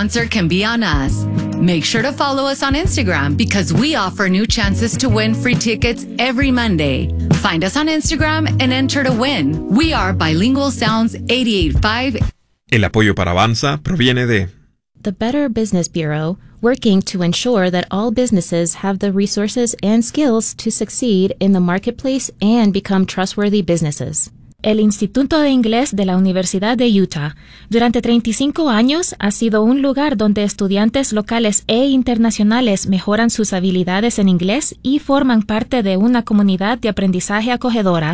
concert can be on us. Make sure to follow us on Instagram because we offer new chances to win free tickets every Monday. Find us on Instagram and enter to win. We are Bilingual Sounds 88.5. El apoyo para Avanza proviene de the Better Business Bureau, working to ensure that all businesses have the resources and skills to succeed in the marketplace and become trustworthy businesses. El Instituto de Inglés de la Universidad de Utah, durante 35 años, ha sido un lugar donde estudiantes locales e internacionales mejoran sus habilidades en inglés y forman parte de una comunidad de aprendizaje acogedora.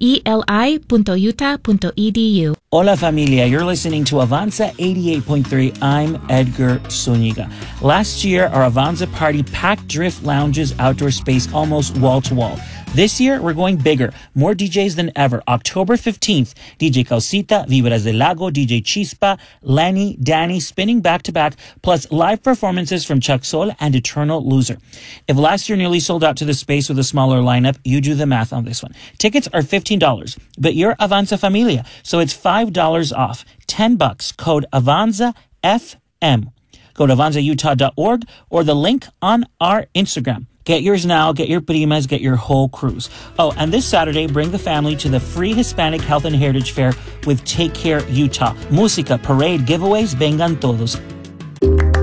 eli.utah.edu. Hola familia, you're listening to Avanza 88.3. I'm Edgar Zuniga. Last year, our Avanza party packed Drift Lounge's outdoor space almost wall to wall. This year, we're going bigger, more DJs than ever. October 15th, DJ Causita, Vibras del Lago, DJ Chispa, Lenny, Danny, spinning back-to-back, plus live performances from Chuck Sol and Eternal Loser. If last year nearly sold out to the space with a smaller lineup, you do the math on this one. Tickets are $15, but you're Avanza Familia, so it's $5 off. $10, code Avanza FM. Go to avanzautah.org or the link on our Instagram. Get yours now, get your primas, get your whole cruise. Oh, and this Saturday, bring the family to the free Hispanic Health and Heritage Fair with Take Care Utah. Música, parade, giveaways, vengan todos.